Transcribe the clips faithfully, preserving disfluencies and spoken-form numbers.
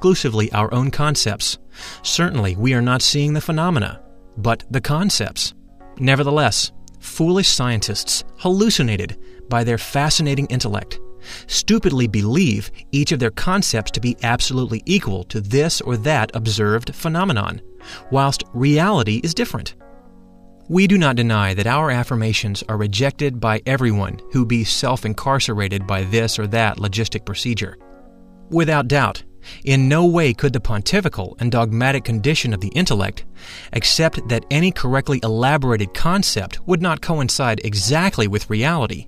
exclusively our own concepts. Certainly, we are not seeing the phenomena, but the concepts. Nevertheless, foolish scientists, hallucinated by their fascinating intellect, stupidly believe each of their concepts to be absolutely equal to this or that observed phenomenon, whilst reality is different. We do not deny that our affirmations are rejected by everyone who be self-incarcerated by this or that logistic procedure. Without doubt, in no way could the pontifical and dogmatic condition of the intellect accept that any correctly elaborated concept would not coincide exactly with reality.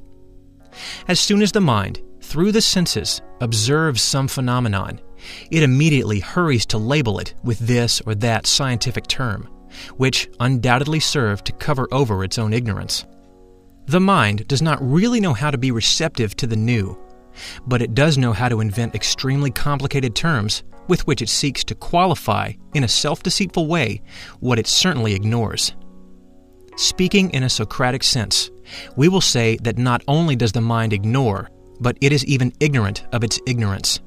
As soon as the mind, through the senses, observes some phenomenon, it immediately hurries to label it with this or that scientific term, which undoubtedly serve to cover over its own ignorance. The mind does not really know how to be receptive to the new, but it does know how to invent extremely complicated terms with which it seeks to qualify, in a self-deceitful way, what it certainly ignores. Speaking in a Socratic sense, we will say that not only does the mind ignore, but it is even ignorant of its ignorance.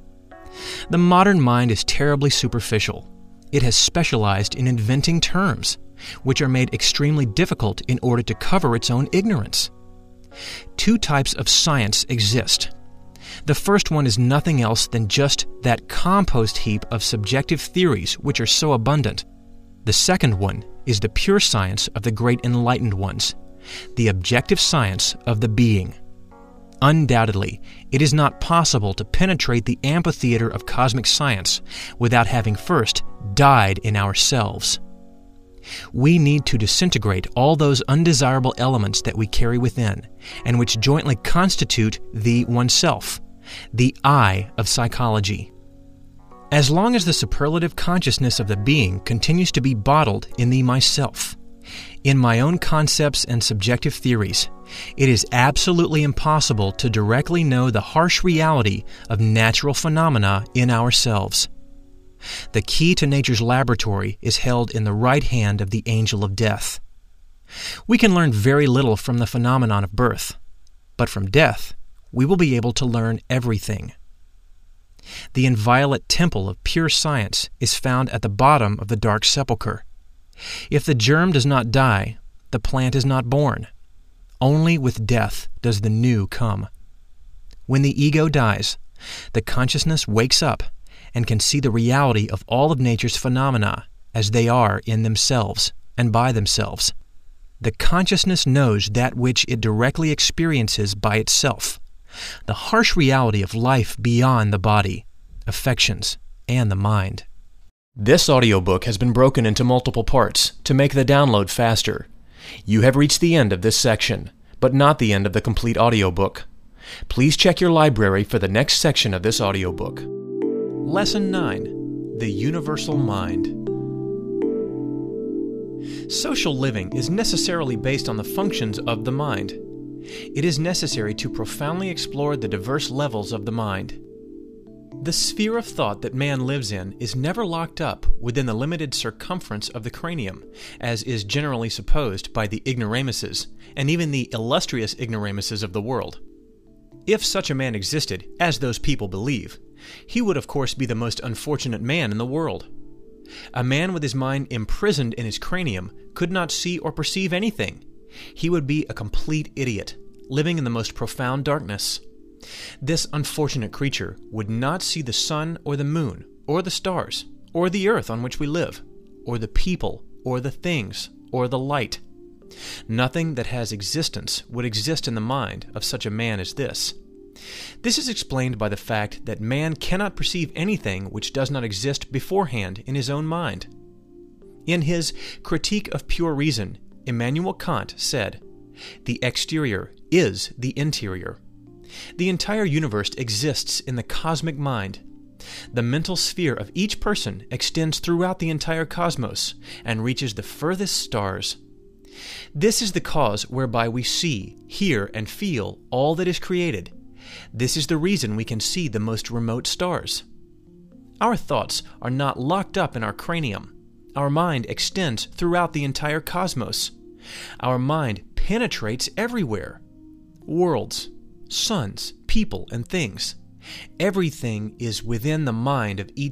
The modern mind is terribly superficial. It has specialized in inventing terms, which are made extremely difficult in order to cover its own ignorance. Two types of science exist. The first one is nothing else than just that compost heap of subjective theories which are so abundant. The second one is the pure science of the great enlightened ones, the objective science of the being. Undoubtedly, it is not possible to penetrate the amphitheater of cosmic science without having first died in ourselves. We need to disintegrate all those undesirable elements that we carry within, and which jointly constitute the oneself, the I of psychology. As long as the superlative consciousness of the being continues to be bottled in the myself, in my own concepts and subjective theories, it is absolutely impossible to directly know the harsh reality of natural phenomena in ourselves. The key to nature's laboratory is held in the right hand of the angel of death. We can learn very little from the phenomenon of birth, but from death we will be able to learn everything. The inviolate temple of pure science is found at the bottom of the dark sepulchre. If the germ does not die, the plant is not born. Only with death does the new come. When the ego dies, the consciousness wakes up and can see the reality of all of nature's phenomena as they are in themselves and by themselves. The consciousness knows that which it directly experiences by itself, the harsh reality of life beyond the body, affections, and the mind. This audiobook has been broken into multiple parts to make the download faster. You have reached the end of this section, but not the end of the complete audiobook. Please check your library for the next section of this audiobook. Lesson nine. The Universal Mind. Social living is necessarily based on the functions of the mind. It is necessary to profoundly explore the diverse levels of the mind. The sphere of thought that man lives in is never locked up within the limited circumference of the cranium, as is generally supposed by the ignoramuses, and even the illustrious ignoramuses of the world. If such a man existed, as those people believe, he would of course be the most unfortunate man in the world. A man with his mind imprisoned in his cranium could not see or perceive anything. He would be a complete idiot, living in the most profound darkness. This unfortunate creature would not see the sun or the moon, or the stars, or the earth on which we live, or the people, or the things, or the light. Nothing that has existence would exist in the mind of such a man as this. This is explained by the fact that man cannot perceive anything which does not exist beforehand in his own mind. In his Critique of Pure Reason, Immanuel Kant said, "The exterior is the interior." The entire universe exists in the cosmic mind. The mental sphere of each person extends throughout the entire cosmos and reaches the furthest stars. This is the cause whereby we see, hear, and feel all that is created. This is the reason we can see the most remote stars. Our thoughts are not locked up in our cranium. Our mind extends throughout the entire cosmos. Our mind penetrates everywhere. Worlds, suns, people, and things. Everything is within the mind of each